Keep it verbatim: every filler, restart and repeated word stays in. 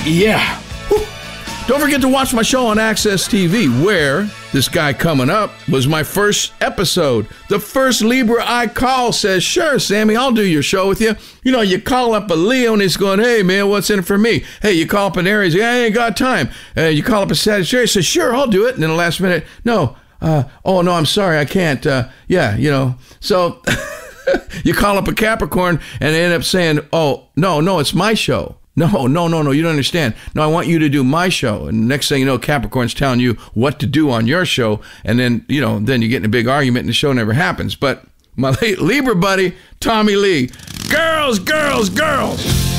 Yeah. Whew. Don't forget to watch my show on Access T V, where this guy coming up was my first episode. The first Libra I call says, sure, Sammy, I'll do your show with you. You know, you call up a Leo and he's going, hey, man, what's in it for me? Hey, you call up an Aries, I ain't got time. Uh, you call up a Sagittarius, says, sure, I'll do it. And then the last minute, no, uh, oh, no, I'm sorry, I can't. Uh, yeah, you know, so you call up a Capricorn and they end up saying, oh, no, no, it's my show. No, no, no, no, you don't understand. No, I want you to do my show. And next thing you know, Capricorn's telling you what to do on your show. And then, you know, then you get in a big argument and the show never happens. But my Libra buddy, Tommy Lee, girls, girls, girls.